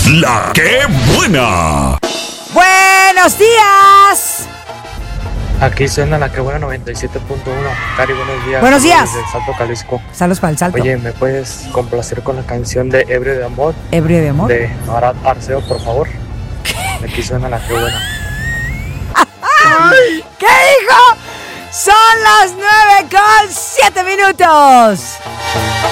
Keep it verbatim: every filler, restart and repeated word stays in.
La que buena. Buenos días. Aquí suena La que buena noventa y siete punto uno. Cari, buenos días. Buenos días. Desde el Salto, Jalisco. Saludos para el Salto. Oye, ¿me puedes complacer con la canción de Ebrio de Amor? ¿Ebrio de amor? De Arad Arceo, por favor. Aquí suena La que buena. ¿Qué dijo? Son las nueve con siete minutos.